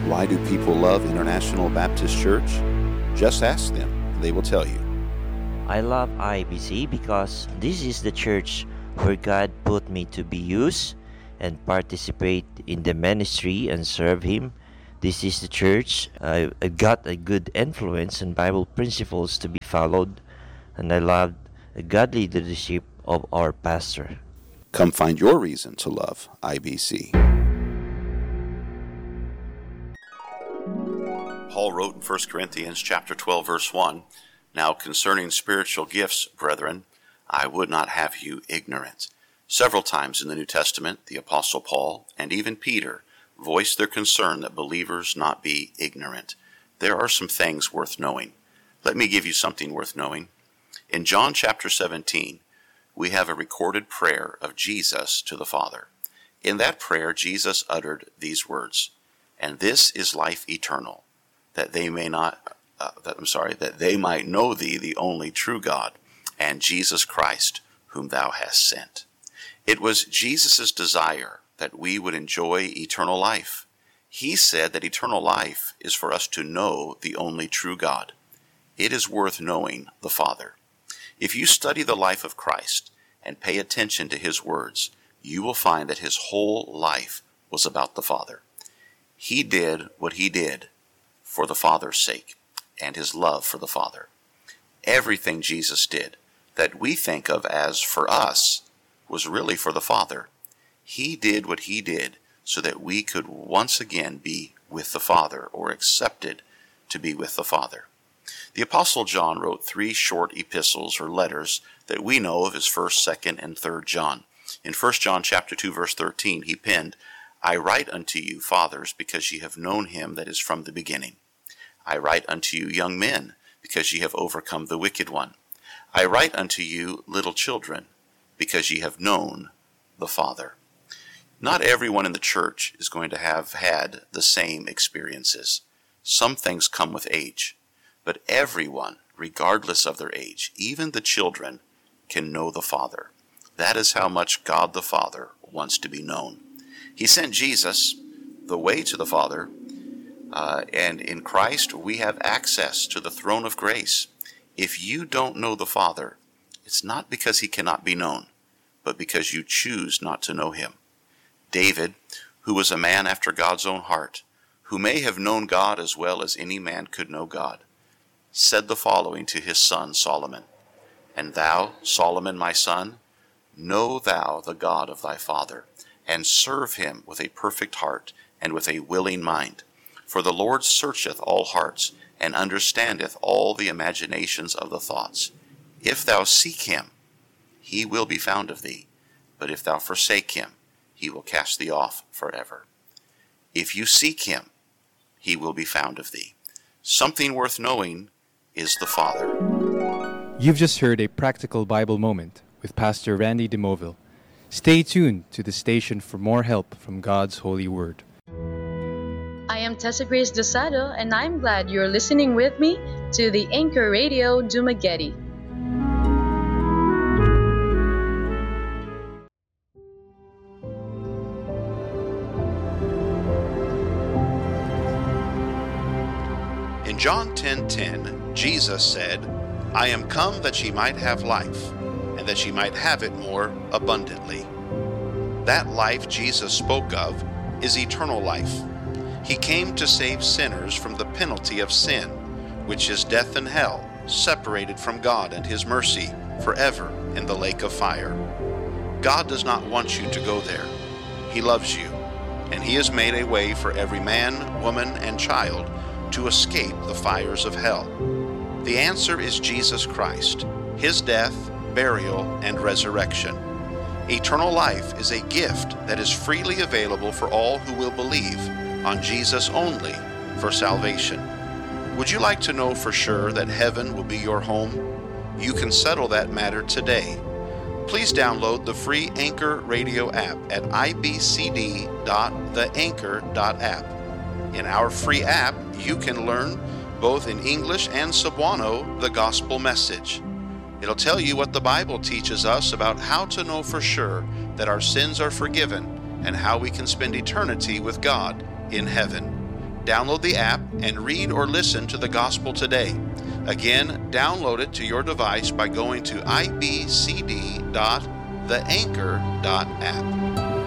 Why do people love International Baptist Church? Just ask them, and they will tell you. I love IBC because this is the church where God put me to be used and participate in the ministry and serve Him. This is the church I got a good influence and Bible principles to be followed, and I loved the godly leadership of our pastor. Come find your reason to love IBC. Paul wrote in 1 Corinthians chapter 12, verse 1, "Now concerning spiritual gifts, brethren, I would not have you ignorant." Several times in the New Testament, the Apostle Paul and even Peter voiced their concern that believers not be ignorant. There are some things worth knowing. Let me give you something worth knowing. In John chapter 17, we have a recorded prayer of Jesus to the Father. In that prayer, Jesus uttered these words, "And this is life eternal, that they might know thee, the only true God, and Jesus Christ, whom thou hast sent." It was Jesus' desire that we would enjoy eternal life. He said that eternal life is for us to know the only true God. It is worth knowing the Father. If you study the life of Christ and pay attention to His words, you will find that His whole life was about the Father. He did what He did for the Father's sake and His love for the Father. Everything Jesus did that we think of as for us was really for the Father. He did what He did so that we could once again be with the Father, or accepted to be with the Father. The Apostle John wrote 3 short epistles or letters that we know of as 1st, 2nd, and 3rd John. In 1 John chapter 2, verse 13, he penned, "I write unto you, fathers, because ye have known Him that is from the beginning. I write unto you, young men, because ye have overcome the wicked one. I write unto you, little children, because ye have known the Father." Not everyone in the church is going to have had the same experiences. Some things come with age, but everyone, regardless of their age, even the children, can know the Father. That is how much God the Father wants to be known. He sent Jesus, the way to the Father, and in Christ we have access to the throne of grace. If you don't know the Father, it's not because He cannot be known, but because you choose not to know Him. David, who was a man after God's own heart, who may have known God as well as any man could know God, said the following to his son Solomon, "And thou, Solomon my son, know thou the God of thy father, and serve Him with a perfect heart and with a willing mind. For the Lord searcheth all hearts, and understandeth all the imaginations of the thoughts. If thou seek Him, He will be found of thee, but if thou forsake Him, He will cast thee off forever." If you seek Him, He will be found of thee. Something worth knowing is the Father. You've just heard a practical Bible moment with Pastor Randy DeMoville. Stay tuned to the station for more help from God's holy word. I am Tessa Grace Dosado, and I'm glad you're listening with me to the Anchor Radio Dumaguete. In John 10:10, Jesus said, "I am come that ye might have life, and that ye might have it more abundantly." That life Jesus spoke of is eternal life. He came to save sinners from the penalty of sin, which is death and hell, separated from God and His mercy forever in the lake of fire. God does not want you to go there. He loves you, and He has made a way for every man, woman, and child to escape the fires of hell. The answer is Jesus Christ, His death, burial, and resurrection. Eternal life is a gift that is freely available for all who will believe on Jesus only for salvation. Would you like to know for sure that heaven will be your home? You can settle that matter today. Please download the free Anchor Radio app at ibcd.theanchor.app. In our free app, you can learn, both in English and Cebuano, the gospel message. It'll tell you what the Bible teaches us about how to know for sure that our sins are forgiven and how we can spend eternity with God in heaven. Download the app and read or listen to the gospel today. Again, download it to your device by going to ibcd.theanchor.app.